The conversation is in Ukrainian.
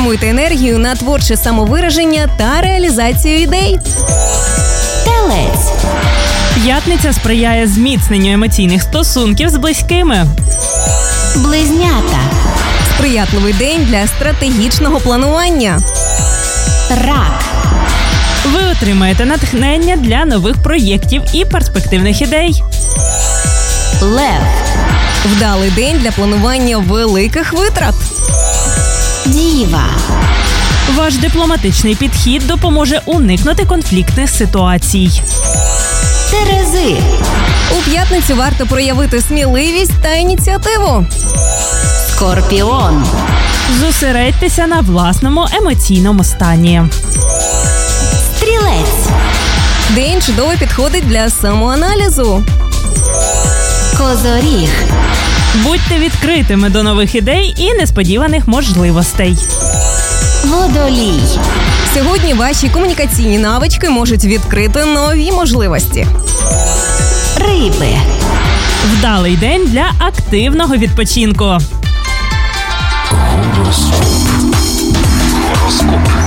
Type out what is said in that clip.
Спрямуйте енергію на творче самовираження та реалізацію ідей. Телець. П'ятниця сприяє зміцненню емоційних стосунків з близькими. Близнята. Сприятливий день для стратегічного планування. Рак. Ви отримаєте натхнення для нових проєктів і перспективних ідей. Лев. Вдалий день для планування великих витрат. Діва. Ваш дипломатичний підхід допоможе уникнути конфліктних ситуацій. Терези. У п'ятницю варто проявити сміливість та ініціативу. Скорпіон. Зосередьтеся на власному емоційному стані. Стрілець. День чудово підходить для самоаналізу. Козоріг. Будьте відкритими до нових ідей і несподіваних можливостей. Водолій. Сьогодні ваші комунікаційні навички можуть відкрити нові можливості. Риби. Вдалий день для активного відпочинку. Гороскоп.